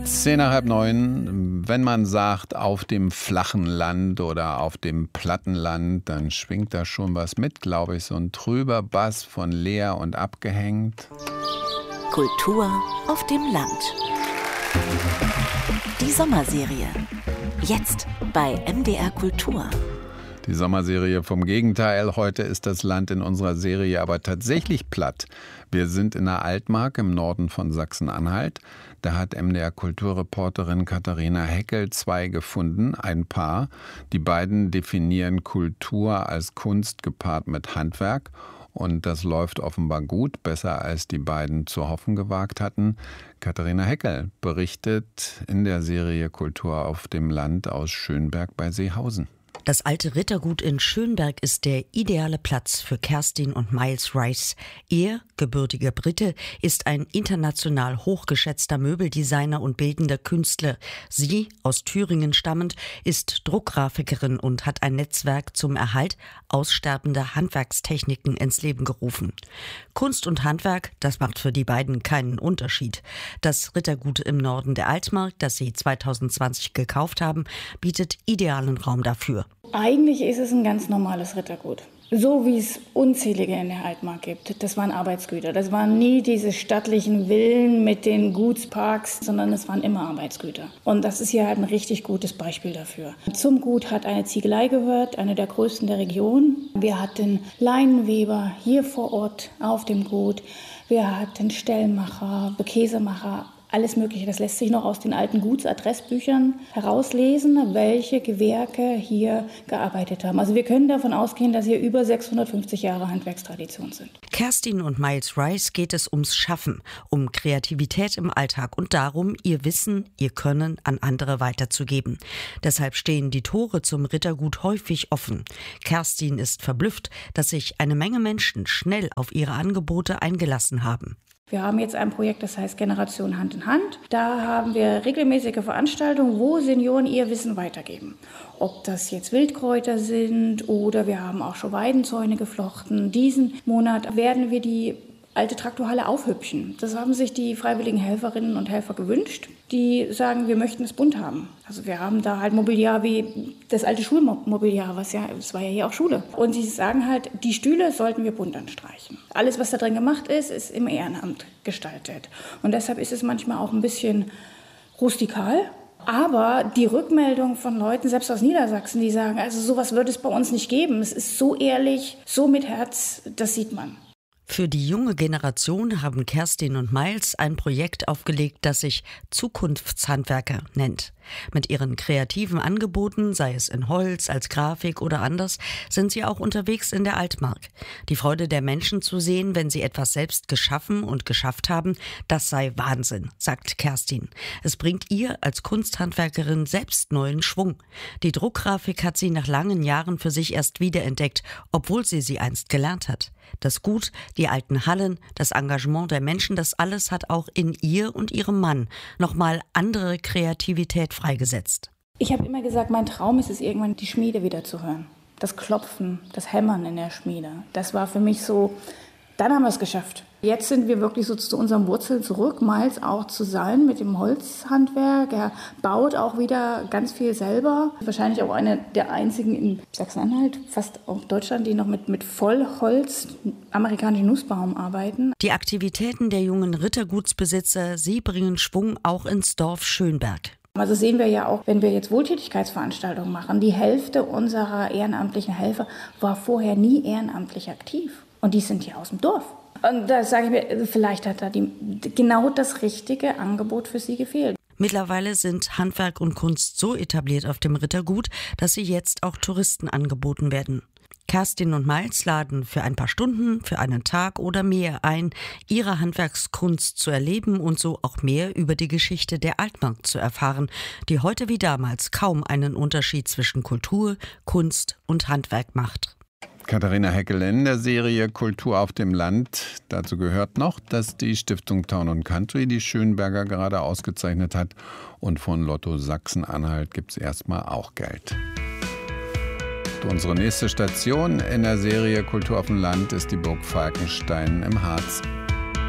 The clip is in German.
10 nach halb 9. Wenn man sagt, auf dem flachen Land oder auf dem platten Land, dann schwingt da schon was mit, glaube ich. So ein trüber Bass von leer und abgehängt. Kultur auf dem Land. Die Sommerserie. Jetzt bei MDR Kultur. Die Sommerserie vom Gegenteil. Heute ist das Land in unserer Serie aber tatsächlich platt. Wir sind in der Altmark im Norden von Sachsen-Anhalt. Da hat MDR-Kulturreporterin Katharina Heckel 2 gefunden, ein Paar. Die beiden definieren Kultur als Kunst gepaart mit Handwerk. Und das läuft offenbar gut, besser als die beiden zu hoffen gewagt hatten. Katharina Heckel berichtet in der Serie Kultur auf dem Land aus Schönberg bei Seehausen. Das alte Rittergut in Schönberg ist der ideale Platz für Kerstin und Miles Rice. Er, gebürtiger Brite, ist ein international hochgeschätzter Möbeldesigner und bildender Künstler. Sie, aus Thüringen stammend, ist Druckgrafikerin und hat ein Netzwerk zum Erhalt aussterbender Handwerkstechniken ins Leben gerufen. Kunst und Handwerk, das macht für die beiden keinen Unterschied. Das Rittergut im Norden der Altmark, das sie 2020 gekauft haben, bietet idealen Raum dafür. Eigentlich ist es ein ganz normales Rittergut. So wie es unzählige in der Altmark gibt. Das waren Arbeitsgüter. Das waren nie diese stattlichen Villen mit den Gutsparks, sondern es waren immer Arbeitsgüter. Und das ist hier halt ein richtig gutes Beispiel dafür. Zum Gut hat eine Ziegelei gehört, eine der größten der Region. Wir hatten Leinenweber hier vor Ort auf dem Gut. Wir hatten Stellmacher, Käsemacher. Alles Mögliche. Das lässt sich noch aus den alten Gutsadressbüchern herauslesen, welche Gewerke hier gearbeitet haben. Also wir können davon ausgehen, dass hier über 650 Jahre Handwerkstradition sind. Kerstin und Miles Rice geht es ums Schaffen, um Kreativität im Alltag und darum, ihr Wissen, ihr Können an andere weiterzugeben. Deshalb stehen die Tore zum Rittergut häufig offen. Kerstin ist verblüfft, dass sich eine Menge Menschen schnell auf ihre Angebote eingelassen haben. Wir haben jetzt ein Projekt, das heißt Generation Hand in Hand. Da haben wir regelmäßige Veranstaltungen, wo Senioren ihr Wissen weitergeben. Ob das jetzt Wildkräuter sind oder wir haben auch schon Weidenzäune geflochten. Diesen Monat werden wir die alte Traktorhalle aufhübschen. Das haben sich die freiwilligen Helferinnen und Helfer gewünscht. Die sagen, wir möchten es bunt haben. Also wir haben da halt Mobiliar wie das alte Schulmobiliar, das war ja hier auch Schule. Und sie sagen halt, die Stühle sollten wir bunt anstreichen. Alles, was da drin gemacht ist, ist im Ehrenamt gestaltet. Und deshalb ist es manchmal auch ein bisschen rustikal. Aber die Rückmeldung von Leuten, selbst aus Niedersachsen, die sagen, also sowas würde es bei uns nicht geben. Es ist so ehrlich, so mit Herz, das sieht man. Für die junge Generation haben Kerstin und Miles ein Projekt aufgelegt, das sich Zukunftshandwerker nennt. Mit ihren kreativen Angeboten, sei es in Holz, als Grafik oder anders, sind sie auch unterwegs in der Altmark. Die Freude der Menschen zu sehen, wenn sie etwas selbst geschaffen und geschafft haben, das sei Wahnsinn, sagt Kerstin. Es bringt ihr als Kunsthandwerkerin selbst neuen Schwung. Die Druckgrafik hat sie nach langen Jahren für sich erst wiederentdeckt, obwohl sie einst gelernt hat. Das Gut, die alten Hallen, das Engagement der Menschen, das alles hat auch in ihr und ihrem Mann nochmal andere Kreativität freigesetzt. Ich habe immer gesagt, mein Traum ist es, irgendwann die Schmiede wieder zu hören. Das Klopfen, das Hämmern in der Schmiede. Das war für mich so, dann haben wir es geschafft. Jetzt sind wir wirklich so zu unseren Wurzeln zurück, Miles auch zu sein mit dem Holzhandwerk. Er baut auch wieder ganz viel selber. Wahrscheinlich auch einer der einzigen in Sachsen-Anhalt, fast auch Deutschland, die noch mit Vollholz, amerikanischen Nussbaum arbeiten. Die Aktivitäten der jungen Rittergutsbesitzer, sie bringen Schwung auch ins Dorf Schönberg. Also sehen wir ja auch, wenn wir jetzt Wohltätigkeitsveranstaltungen machen, die Hälfte unserer ehrenamtlichen Helfer war vorher nie ehrenamtlich aktiv. Und die sind hier aus dem Dorf. Und da sage ich mir, vielleicht hat da genau das richtige Angebot für sie gefehlt. Mittlerweile sind Handwerk und Kunst so etabliert auf dem Rittergut, dass sie jetzt auch Touristen angeboten werden. Kerstin und Miles laden für ein paar Stunden, für einen Tag oder mehr ein, ihre Handwerkskunst zu erleben und so auch mehr über die Geschichte der Altmark zu erfahren, die heute wie damals kaum einen Unterschied zwischen Kultur, Kunst und Handwerk macht. Katharina Heckel in der Serie Kultur auf dem Land. Dazu gehört noch, dass die Stiftung Town & Country die Schönberger gerade ausgezeichnet hat. Und von Lotto Sachsen-Anhalt gibt es erstmal auch Geld. Unsere nächste Station in der Serie Kultur auf dem Land ist die Burg Falkenstein im Harz.